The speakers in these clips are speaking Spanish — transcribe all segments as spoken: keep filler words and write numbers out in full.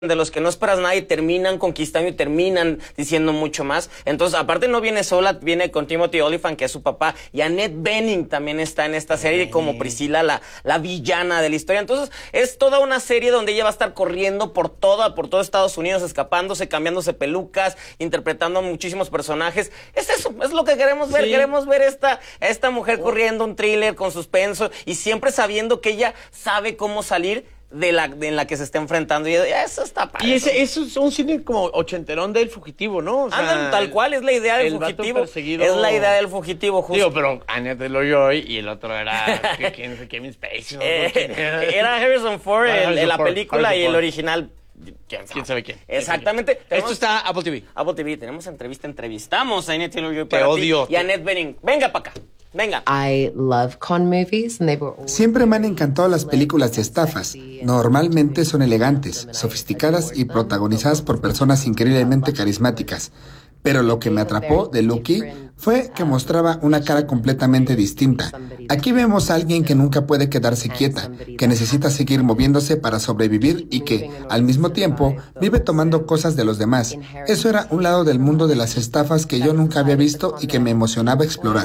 de los que no esperas nada y terminan conquistando y terminan diciendo mucho más. Entonces, aparte no viene sola, viene con Timothy Olyphant, que es su papá, y Annette Bening también está en esta serie como Priscila, la, la villana de la historia. Entonces, es toda una serie donde ella va a estar corriendo por toda, por todo Estados Unidos, escapándose, cambiándose pelucas, interpretando a muchísimos personajes. Es eso, es lo que queremos ver. Sí. Queremos ver esta, esta mujer oh. corriendo, un thriller con suspenso, y siempre sabiendo que ella sabe cómo salir de la de en la que se está enfrentando, y eso está padre. Y ese, eso es un cine como ochenterón del fugitivo, ¿no? O sea, Andan, tal cual, es la idea del fugitivo. Es la idea del fugitivo, justo. Digo, pero Annette Taylor-Joy y el otro era quién sé, Kevin Spacey, ¿no? eh, era Harrison Ford en ah, la Ford, película Harrison y el Ford. Original. ¿Quién sabe, ¿Quién sabe quién? Exactamente. Quién sabe quién. Esto está Apple T V. Apple T V, tenemos entrevista, entrevistamos a Annette Taylor-Joy para ti odio, y a Annette Bening. Venga para acá. Venga. I love con movies and they were always... Siempre me han encantado las películas de estafas. Normalmente son elegantes, sofisticadas y protagonizadas por personas increíblemente carismáticas. Pero lo que me atrapó de Lucky fue que mostraba una cara completamente distinta. Aquí vemos a alguien que nunca puede quedarse quieta, que necesita seguir moviéndose para sobrevivir y que, al mismo tiempo, vive tomando cosas de los demás. Eso era un lado del mundo de las estafas que yo nunca había visto y que me emocionaba explorar.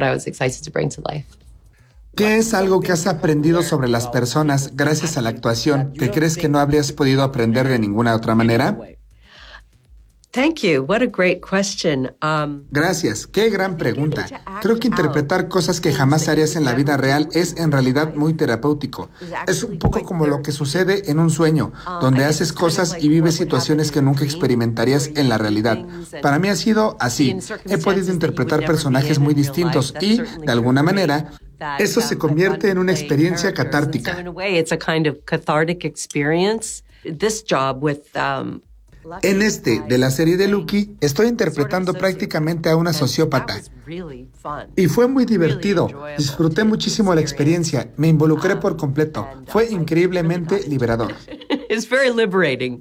¿Qué es algo que has aprendido sobre las personas gracias a la actuación que crees que no habrías podido aprender de ninguna otra manera? Thank you. What a great question. Um, Gracias. Qué gran pregunta. Creo que interpretar cosas que jamás harías en la vida real es en realidad muy terapéutico. Es un poco como lo que sucede en un sueño, donde haces cosas y vives situaciones que nunca experimentarías en la realidad. Para mí ha sido así. He podido interpretar personajes muy distintos y, de alguna manera, eso se convierte en una experiencia catártica. En este, de la serie de Lucky, estoy interpretando prácticamente a una sociópata. Y fue muy divertido. Disfruté muchísimo la experiencia. Me involucré por completo. Fue increíblemente liberador. It's very liberating.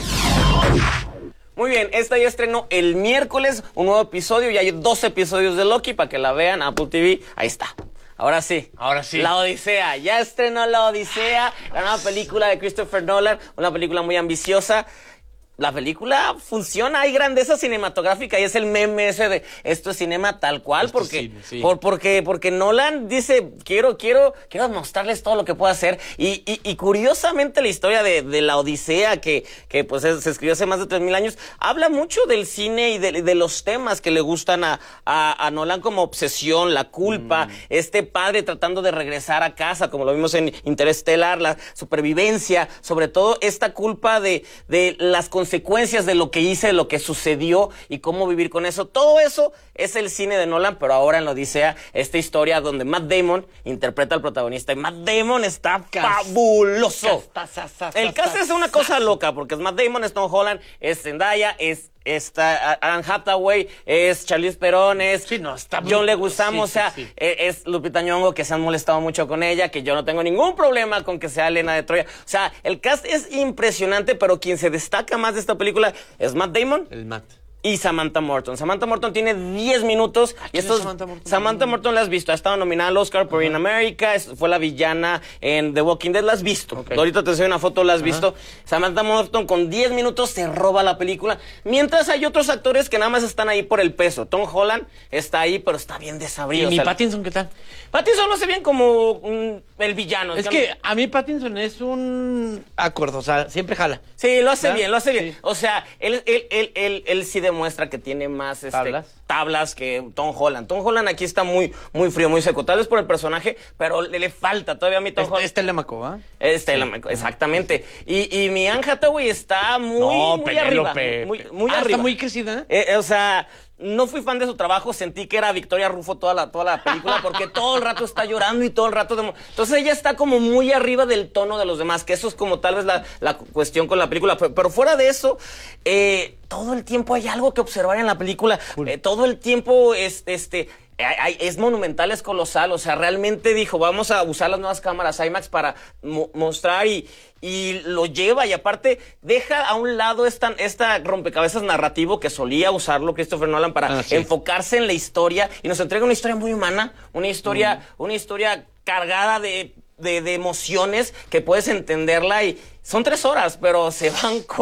Muy bien, esta ya estrenó el miércoles un nuevo episodio y hay dos episodios de Lucky para que la vean, Apple T V. Ahí está. Ahora sí, ahora sí. La Odisea, ya estrenó La Odisea, la nueva película de Christopher Nolan, una película muy ambiciosa. La película funciona, hay grandeza cinematográfica y es el meme ese de esto es cinema tal cual, esto porque, cine, sí. por, porque, porque Nolan dice, quiero, quiero, quiero mostrarles todo lo que puedo hacer. Y, y, y curiosamente la historia de, de la Odisea, que, que pues es, se escribió hace más de tres mil años, habla mucho del cine y de, de los temas que le gustan a, a, a Nolan, como obsesión, la culpa, mm. este padre tratando de regresar a casa, como lo vimos en Interestelar, la supervivencia, sobre todo esta culpa de, de las consecuencias de lo que hice, de lo que sucedió y cómo vivir con eso. Todo eso es el cine de Nolan, pero ahora en la Odisea, esta historia donde Matt Damon interpreta al protagonista y Matt Damon está Cast, fabuloso. Cast, sa, sa, sa, el cast es una cosa loca porque es Matt Damon, es Tom Holland, es Zendaya, es Está Anne Hathaway, es Charlize Theron, es sí, no, está John Leguizamo, sí, o sea, sí, sí. es Lupita Nyong'o, que se han molestado mucho con ella, que yo no tengo ningún problema con que sea Elena de Troya. O sea, el cast es impresionante, pero quien se destaca más de esta película es Matt Damon. El Matt. Y Samantha Morton. Samantha Morton tiene diez minutos. Y estos, Samantha Morton? Samantha Morton la has visto. Ha estado nominada al Oscar por uh-huh. In America. Fue la villana en The Walking Dead. La has visto. Okay. Ahorita te enseño una foto, la has uh-huh. visto. Samantha Morton con diez minutos se roba la película. Mientras hay otros actores que nada más están ahí por el peso. Tom Holland está ahí, pero está bien desabrido. ¿Y mi o sea, Pattinson qué tal? Pattinson lo hace bien como un, el villano. Es que a mí Pattinson es un acuerdo. O sea, siempre jala. Sí, lo hace ¿verdad? bien, lo hace bien. Sí. O sea, él, él, él, él, él sí demuestra que tiene más este, ¿Tablas? tablas que Tom Holland. Tom Holland aquí está muy, muy frío, muy seco. Tal vez por el personaje, pero le, le falta todavía a mi Tom es, Holland. Es Telemaco, ¿ah? ¿eh? Es Telemaco, sí. exactamente. Y, y mi Anne Hathaway está muy, no, muy Penélope. arriba. Muy, muy ah, arriba. Está muy crecida. Eh, eh, o sea, no fui fan de su trabajo, sentí que era Victoria Rufo toda la, toda la película, porque todo el rato está llorando y todo el rato... De... Entonces ella está como muy arriba del tono de los demás, que eso es como tal vez la, la cuestión con la película. Pero fuera de eso, eh, todo el tiempo hay algo que observar en la película. Cool. Eh, todo el tiempo es... este es monumental, es colosal, o sea, realmente dijo, vamos a usar las nuevas cámaras IMAX para mo mostrar y, y lo lleva, y aparte deja a un lado esta, esta rompecabezas narrativo que solía usarlo Christopher Nolan para ah, sí. enfocarse en la historia, y nos entrega una historia muy humana, una historia, mm. una historia cargada de de, de emociones que puedes entenderla y son tres horas, pero se van con